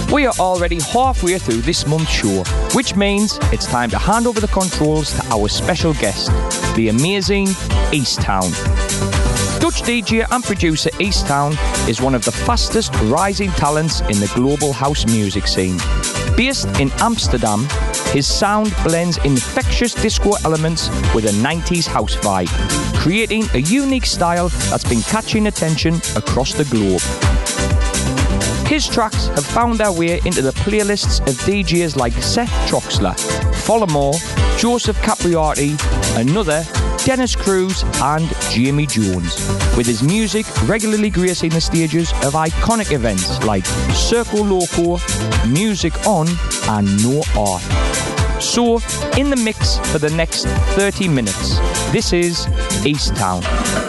We are already halfway through this month's show, which means it's time to hand over the controls to our special guest, the amazing Easttown. Dutch DJ and producer Easttown is one of the fastest rising talents in the global house music scene. Based in Amsterdam, his sound blends infectious disco elements with a 90s house vibe, creating a unique style that's been catching attention across the globe. His tracks have found their way into the playlists of DJs like Seth Troxler, Follamore, Joseph Capriati, Another, Dennis Cruz and Jamie Jones, with his music regularly gracing the stages of iconic events like Circo Loco, Music On and No Art. So, in the mix for the next 30 minutes, this is Easttown.